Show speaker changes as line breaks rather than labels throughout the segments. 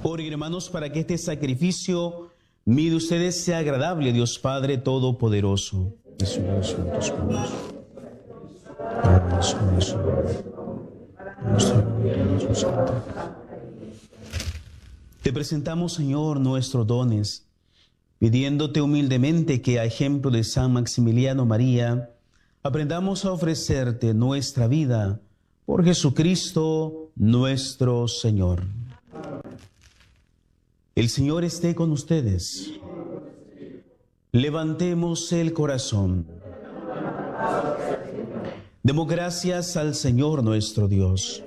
Oren, hermanos, para que este sacrificio mío de ustedes sea agradable a Dios Padre Todopoderoso. Te presentamos, Señor, nuestros dones, pidiéndote humildemente que, a ejemplo de San Maximiliano María, aprendamos a ofrecerte nuestra vida por Jesucristo nuestro Señor. El Señor esté con ustedes. Levantemos el corazón. Demos gracias al Señor nuestro Dios.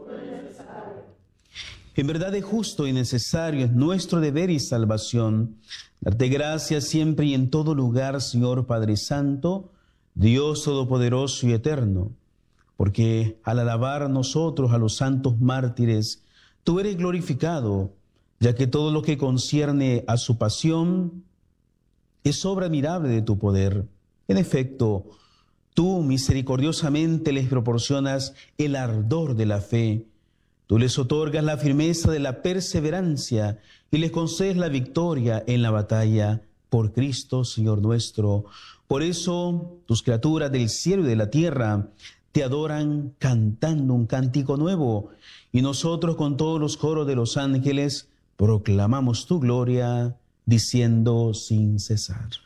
En verdad es justo y necesario, es nuestro deber y salvación, darte gracias siempre y en todo lugar, Señor Padre Santo, Dios Todopoderoso y Eterno, porque al alabar nosotros a los santos mártires, tú eres glorificado, ya que todo lo que concierne a su pasión es obra admirable de tu poder. En efecto, tú misericordiosamente les proporcionas el ardor de la fe. Tú les otorgas la firmeza de la perseverancia y les concedes la victoria en la batalla por Cristo, Señor nuestro. Por eso, tus criaturas del cielo y de la tierra te adoran cantando un cántico nuevo. Y nosotros, con todos los coros de los ángeles, proclamamos tu gloria, diciendo sin cesar.